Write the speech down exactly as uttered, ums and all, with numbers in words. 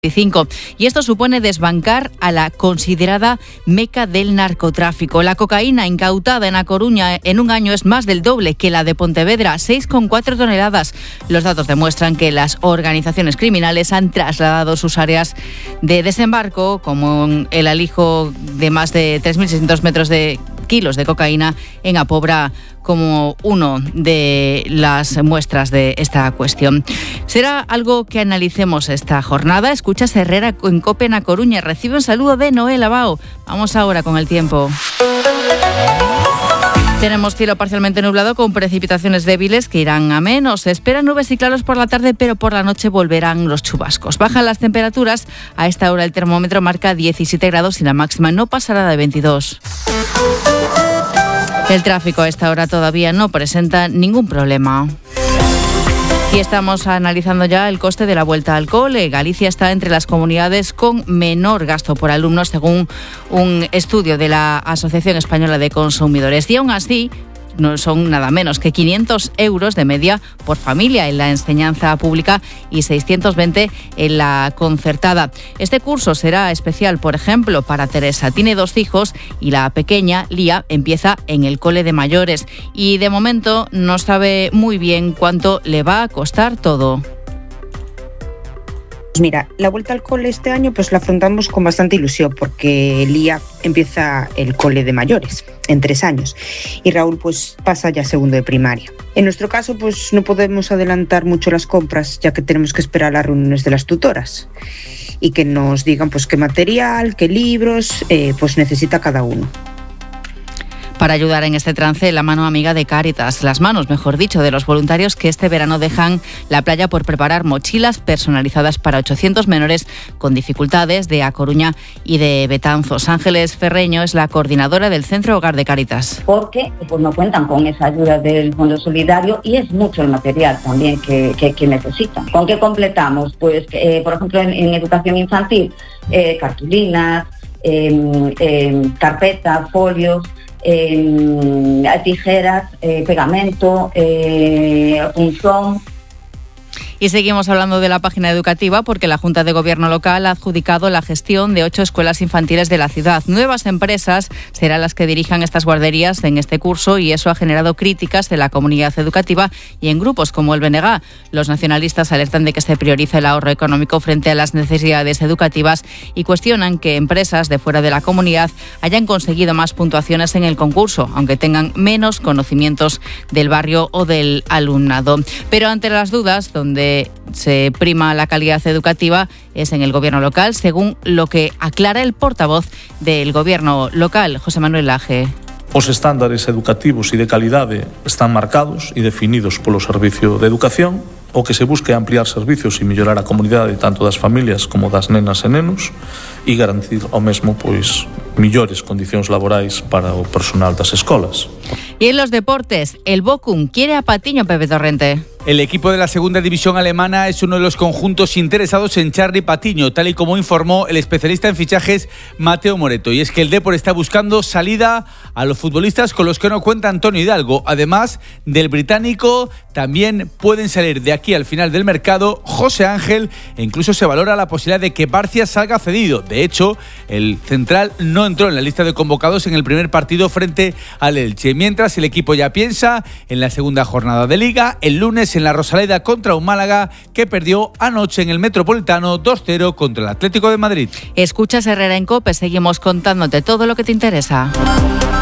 Y esto supone desbancar a la considerada meca del narcotráfico. La cocaína incautada en A Coruña en un año es más del doble que la de Pontevedra, seis coma cuatro toneladas. Los datos demuestran que las organizaciones criminales han trasladado sus áreas de desembarco, como el alijo de más de tres mil seiscientos metros de kilos de cocaína en A Pobra, como uno de las muestras de esta cuestión. Será algo que analicemos esta jornada. Escuchas Herrera en COPE en A Coruña. Recibe un saludo de Noel Abao. Vamos ahora con el tiempo. Tenemos cielo parcialmente nublado con precipitaciones débiles que irán a menos. Se esperan nubes y claros por la tarde, pero por la noche volverán los chubascos. Bajan las temperaturas. A esta hora el termómetro marca diecisiete grados y la máxima no pasará de veintidós. El tráfico a esta hora todavía no presenta ningún problema. Y estamos analizando ya el coste de la vuelta al cole. Galicia está entre las comunidades con menor gasto por alumnos, según un estudio de la Asociación Española de Consumidores. Y aún así, no son nada menos que quinientos euros de media por familia en la enseñanza pública y seiscientos veinte en la concertada. Este curso será especial, por ejemplo, para Teresa. Tiene dos hijos y la pequeña, Lía, empieza en el cole de mayores. Y de momento no sabe muy bien cuánto le va a costar todo. Mira, la vuelta al cole este año pues la afrontamos con bastante ilusión porque Lía empieza el cole de mayores en tres años y Raúl pues pasa ya segundo de primaria. En nuestro caso pues no podemos adelantar mucho las compras ya que tenemos que esperar las reuniones de las tutoras y que nos digan pues qué material, qué libros eh, pues necesita cada uno. Para ayudar en este trance, la mano amiga de Cáritas, las manos, mejor dicho, de los voluntarios que este verano dejan la playa por preparar mochilas personalizadas para ochocientos menores con dificultades de A Coruña y de Betanzos. Ángeles Ferreño es la coordinadora del Centro Hogar de Cáritas. Porque pues, no cuentan con esa ayuda del Fondo Solidario y es mucho el material también que, que, que necesitan. ¿Con qué completamos? Pues, eh, por ejemplo, en, en educación infantil, eh, cartulinas, eh, eh, carpetas, folios, Eh, tijeras, eh, pegamento, eh, punzón. Y seguimos hablando de la página educativa porque la Junta de Gobierno local ha adjudicado la gestión de ocho escuelas infantiles de la ciudad. Nuevas empresas serán las que dirijan estas guarderías en este curso y eso ha generado críticas de la comunidad educativa y en grupos como el B N G. Los nacionalistas alertan de que se prioriza el ahorro económico frente a las necesidades educativas y cuestionan que empresas de fuera de la comunidad hayan conseguido más puntuaciones en el concurso, aunque tengan menos conocimientos del barrio o del alumnado. Pero ante las dudas, donde se prima la calidad educativa es en el gobierno local, según lo que aclara el portavoz del gobierno local, José Manuel Laje. Os estándares educativos e de calidade están marcados e definidos polo Servicio de Educación. O que se busca é ampliar servicios e mellorar a comunidade tanto das familias como das nenas e nenos e garantir ao mesmo pois mellores condicións laborais para o personal das escolas. Y en los deportes, el Bochum quiere a Patiño, Pepe Torrente. El equipo de la segunda división alemana es uno de los conjuntos interesados en Charly Patiño, tal y como informó el especialista en fichajes Mateo Moreto. Y es que el Depor está buscando salida a los futbolistas con los que no cuenta Antonio Hidalgo. Además del británico, también pueden salir de aquí al final del mercado José Ángel e incluso se valora la posibilidad de que Barcia salga cedido. De hecho, el central no entró en la lista de convocados en el primer partido frente al Elche. Mientras el equipo ya piensa en la segunda jornada de Liga, el lunes en la Rosaleda contra un Málaga que perdió anoche en el Metropolitano dos cero contra el Atlético de Madrid. Escuchas Herrera en COPE, seguimos contándote todo lo que te interesa.